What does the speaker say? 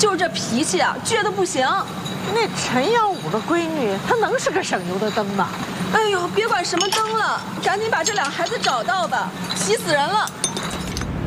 就是这脾气啊，倔得不行。 那陈耀武的闺女，她能是个省油的灯吗？ 哎呦，别管什么灯了，赶紧把这俩孩子找到吧，急死人了。